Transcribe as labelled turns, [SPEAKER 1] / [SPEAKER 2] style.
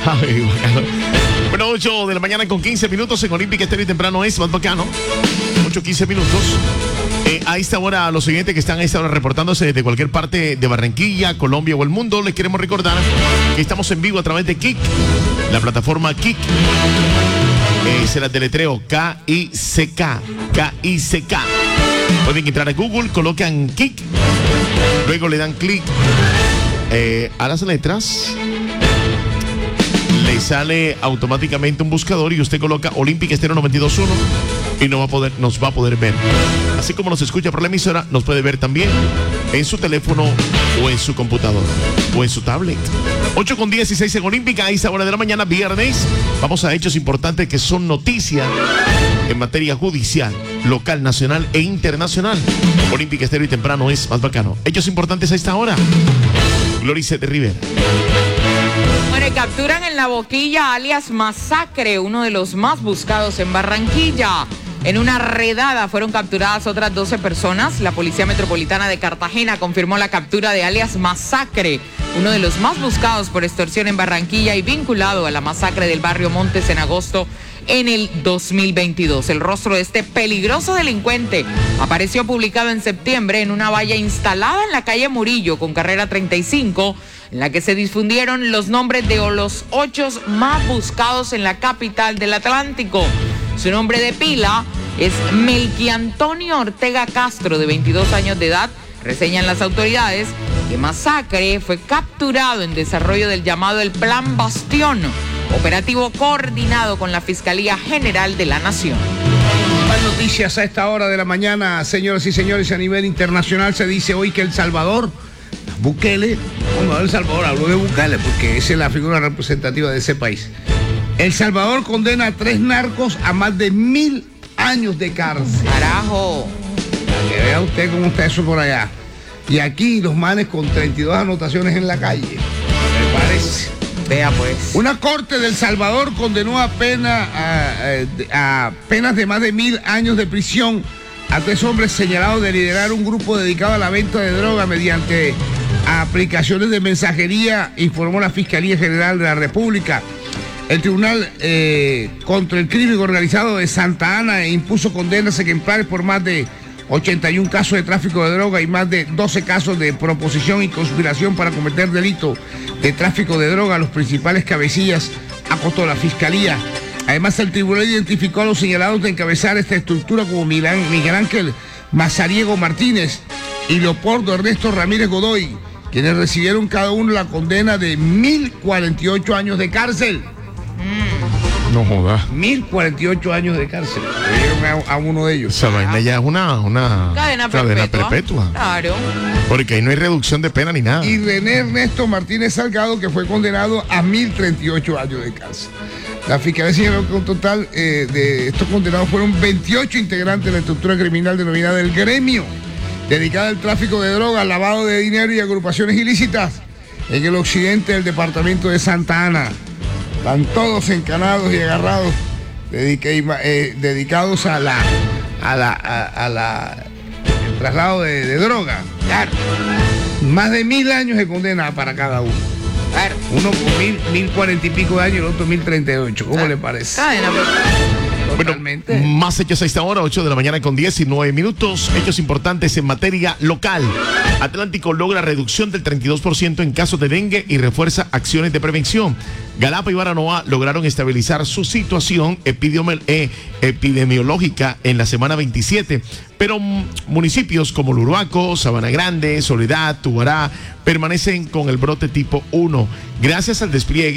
[SPEAKER 1] Ay, bacano. Bueno, 8 de la mañana con 15 minutos en Olímpica Estéreo y temprano es más bacano. 8:15 minutos. A esta hora, los siguientes que están a esta hora reportándose desde cualquier parte de Barranquilla, Colombia o el mundo, les queremos recordar que estamos en vivo a través de Kik, la plataforma Kik. Se la deletreo K-I-C-K. K-I-C-K. Pueden entrar a Google, colocan Kik, luego le dan clic a las letras. Le sale automáticamente un buscador y usted coloca Olímpica Estéreo 92.1 y nos va a poder ver. Así como nos escucha por la emisora, nos puede ver también en su teléfono o en su computadora o en su tablet. 8:16 en Olímpica, a esta hora de la mañana, viernes. Vamos a hechos importantes que son noticia en materia judicial, local, nacional e internacional. Olímpica Estéreo y temprano es más bacano. Hechos importantes a esta hora. Gloricete Rivera.
[SPEAKER 2] Bueno, capturan en La Boquilla alias Masacre, uno de los más buscados en Barranquilla. En una redada fueron capturadas otras 12 personas. La Policía Metropolitana de Cartagena confirmó la captura de alias Masacre, uno de los más buscados por extorsión en Barranquilla y vinculado a la masacre del barrio Montes en agosto en el 2022. El rostro de este peligroso delincuente apareció publicado en septiembre en una valla instalada en la calle Murillo con carrera 35, en la que se difundieron los nombres de los 8 más buscados en la capital del Atlántico. Su nombre de pila es Melqui Antonio Ortega Castro, de 22 años de edad. Reseñan las autoridades que Masacre fue capturado en desarrollo del llamado el Plan Bastión, operativo coordinado con la Fiscalía General de la Nación.
[SPEAKER 3] Más noticias a esta hora de la mañana, señoras y señores. A nivel internacional se dice hoy que El Salvador, Bukele, bueno, El Salvador, hablo de Bukele porque esa es la figura representativa de ese país. El Salvador condena a 3 narcos a más de 1000 años de cárcel.
[SPEAKER 2] Carajo.
[SPEAKER 3] Para que vea usted cómo está eso por allá. Y aquí los manes con 32 anotaciones en la calle. Me parece.
[SPEAKER 2] Vea pues.
[SPEAKER 3] Una corte de El Salvador condenó a penas de más de 1000 años de prisión a 3 hombres señalados de liderar un grupo dedicado a la venta de droga mediante aplicaciones de mensajería, informó la Fiscalía General de la República. El Tribunal contra el Crimen Organizado de Santa Ana impuso condenas ejemplares por más de 81 casos de tráfico de droga y más de 12 casos de proposición y conspiración para cometer delito de tráfico de droga. Los principales cabecillas acotó la Fiscalía. Además, el tribunal identificó a los señalados de encabezar esta estructura como Miguel Ángel Mazariego Martínez y Leopoldo Ernesto Ramírez Godoy, quienes recibieron cada uno la condena de 1048 años de cárcel.
[SPEAKER 1] No joda.
[SPEAKER 3] 1048 años de cárcel. Le dieron a uno de ellos.
[SPEAKER 1] Esa vaina ya es una
[SPEAKER 2] cadena perpetua. Claro.
[SPEAKER 1] Porque ahí no hay reducción de pena ni nada.
[SPEAKER 3] Y René Ernesto Martínez Salgado, que fue condenado a 1038 años de cárcel. La Fiscalía señaló que un total de estos condenados fueron 28 integrantes de la estructura criminal denominada El Gremio, dedicada al tráfico de drogas, lavado de dinero y agrupaciones ilícitas en el occidente del departamento de Santa Ana. Están todos encanados y agarrados, dedicados al traslado de droga. Claro. Más de 1000 años de condena para cada uno. Claro. Uno por 1040 y pico de años y el otro 1038. ¿Cómo le parece?
[SPEAKER 2] Cadena
[SPEAKER 1] Totalmente. Bueno, más hechos a esta hora, 8 de la mañana con 19 minutos. Hechos importantes en materia local. Atlántico logra reducción del 32% en casos de dengue y refuerza acciones de prevención. Galapa y Baranoa lograron estabilizar su situación epidemiológica en la semana 27, pero municipios como Luruaco, Sabana Grande, Soledad, Tubará permanecen con el brote tipo 1. Gracias al despliegue